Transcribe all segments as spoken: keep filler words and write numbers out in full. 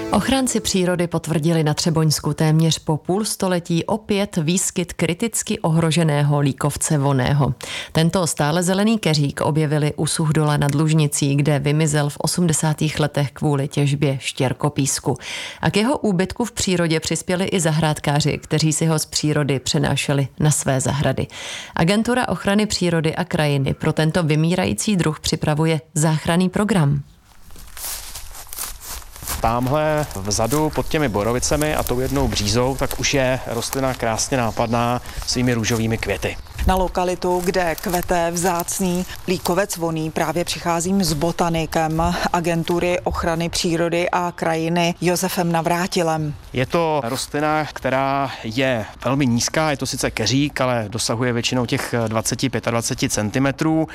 Ochránci přírody potvrdili na Třeboňsku téměř po půl století opět výskyt kriticky ohroženého líkovce vonného. Tento stále zelený keřík objevili u Suchdola nad Lužnicí, kde vymizel v osmdesátých letech kvůli těžbě štěrkopísku. A k jeho úbytku v přírodě přispěli i zahrádkáři, kteří si ho z přírody přenášeli na své zahrady. Agentura ochrany přírody a krajiny pro tento vymírající druh připravuje záchranný program. Támhle vzadu pod těmi borovicemi a tou jednou břízou, tak už je rostlina krásně nápadná svými růžovými květy. Na lokalitu, kde kvete vzácný líkovec vonný, právě přicházím s botanikem Agentury ochrany přírody a krajiny Josefem Navrátilem. Je to rostlina, která je velmi nízká, je to sice keřík, ale dosahuje většinou těch dvacet až dvacet pět centimetrů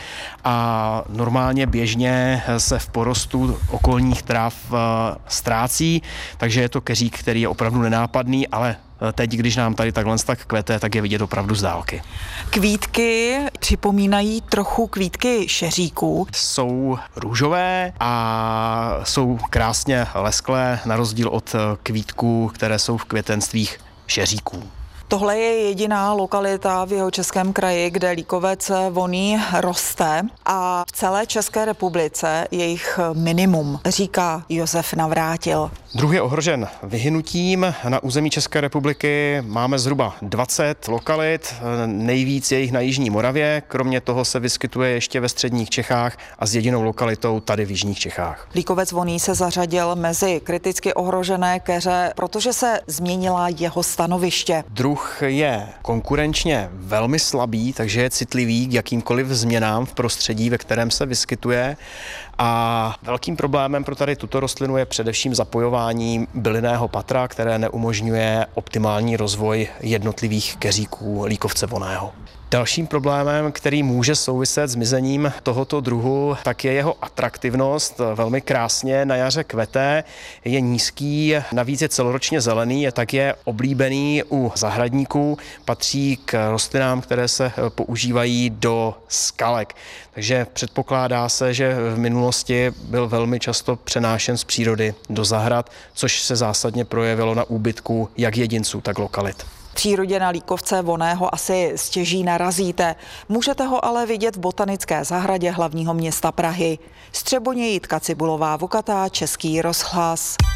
a normálně běžně se v porostu okolních tráv ztrácí, takže je to keřík, který je opravdu nenápadný, ale teď, když nám tady takhle tak kvete, tak je vidět opravdu z dálky. Kvítky připomínají trochu kvítky šeříků. Jsou růžové a jsou krásně lesklé, na rozdíl od kvítků, které jsou v květenstvích šeříků. Tohle je jediná lokalita v Jihočeském kraji, kde líkovec vonný roste a v celé České republice je jich minimum, říká Josef Navrátil. Druh je ohrožen vyhynutím. Na území České republiky máme zhruba dvacet lokalit, nejvíc je jich na jižní Moravě, kromě toho se vyskytuje ještě ve středních Čechách a s jedinou lokalitou tady v jižních Čechách. Líkovec vonný se zařadil mezi kriticky ohrožené keře, protože se změnila jeho stanoviště. Druh je konkurenčně velmi slabý, takže je citlivý k jakýmkoliv změnám v prostředí, ve kterém se vyskytuje. A velkým problémem pro tady tuto rostlinu je především zapojování bylinného patra, které neumožňuje optimální rozvoj jednotlivých keříků líkovce vonného. Dalším problémem, který může souviset s zmizením tohoto druhu, tak je jeho atraktivnost. Velmi krásně na jaře kvete, je nízký, navíc je celoročně zelený, je tak je oblíbený u zahradníků, patří k rostlinám, které se používají do skalek. Takže předpokládá se, že v minulosti byl velmi často přenášen z přírody do zahrad, což se zásadně projevilo na úbytku jak jedinců, tak lokalit. V přírodě na líkovce vonného asi stěží narazíte. Můžete ho ale vidět v botanické zahradě hlavního města Prahy. Z Třeboně Jitka Cibulová-Vukatá, Český rozhlas.